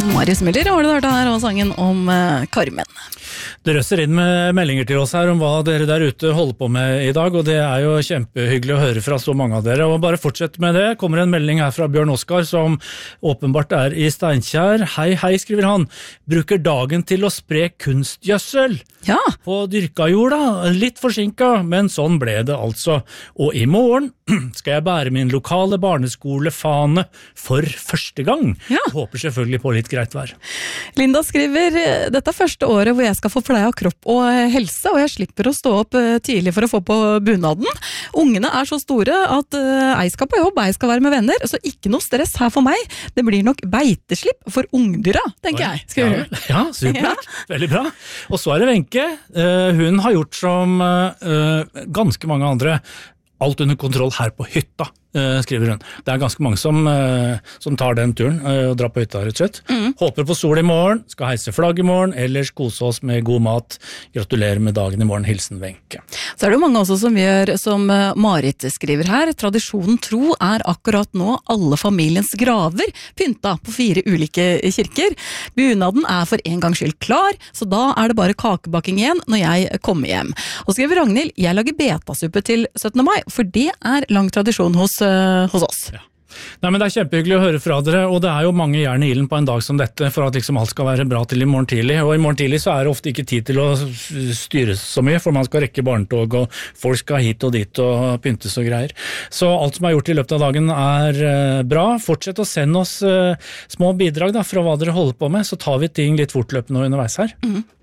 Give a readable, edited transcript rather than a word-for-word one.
Marius Müller har du hørt her, og sangen om Carmen. Det røsser inn med meldinger til oss her om hva dere der ute holder på med i dag, og det er jo kjempehyggelig å høre fra så mange av dere. Og bare fortsett med det. Kommer en melding her fra Bjørn Oskar, som åpenbart er i Steinkjer. Hei, hei, skriver han. Bruker dagen til å spre kunstgjødsel på dyrka jorda. Litt forsinket, men sånn ble det altså. Og i morgen skal jeg bære min lokale barneskolefane for første gang. Håper selvfølgelig på litt greit vær. Linda skriver, dette er første året hvor jeg skal få pleie av kropp og helse, og jeg slipper å stå opp tidlig for å få på bunaden. Ungene er så store at jeg skal på jobb, jeg skal være med venner, så ikke noe stress her for meg. Det blir nok beiteslipp for ungdyra, tenker jeg. Ja, supert. Veldig bra. Og så er det Wenche. Hun har gjort som ganske mange andre, alt under kontroll her på hytta, skriver hun. Det er ganske mange som tar den turen og drar på hytta, rett og slett. Håper på sol i morgen, skal heise flagg i morgen, ellers kose oss med god mat. Gratulerer med dagen i morgen, hilsen Wenche. Så er det jo mange også som gjør som Marit skriver her. Tradisjonen tro er akkurat nå alle familiens graver pynta på 4 ulike kirker. Bunaden er for en gangs skyld klar, så da er det bare kakebakking igjen når jeg kommer hjem. Og skriver Ragnhild, jeg lager betasuppe til 17. mai, for det er lang tradisjon hos oss. Ja. Nei, men det er kjempehyggelig å høre fra dere, og det er jo mange jern i ilden på en dag som dette, for at liksom alt skal være bra til i morgen tidlig, og i morgen tidlig så er det ofte ikke tid til å styre så mye, for man skal rekke barnetog, og folk skal hit og dit og pyntes og greier. Så alt som er gjort i løpet av dagen er bra. Fortsett å sende oss små bidrag da, fra hva dere holder på med, så tar vi ting litt fortløpende og underveis her.